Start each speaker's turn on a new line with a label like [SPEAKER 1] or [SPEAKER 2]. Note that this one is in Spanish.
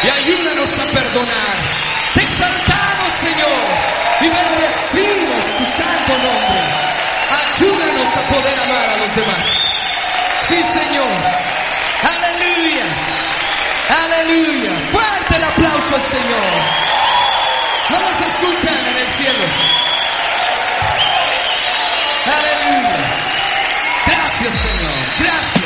[SPEAKER 1] y ayúdanos a perdonar. Te exaltamos, Señor, y bendecimos tu santo nombre. Ayúdanos a poder amar a los demás. Sí, Señor. Aleluya. Aleluya. Fuerte el aplauso al Señor. No nos escuchan en el cielo. Aleluya. Gracias, Señor. Gracias.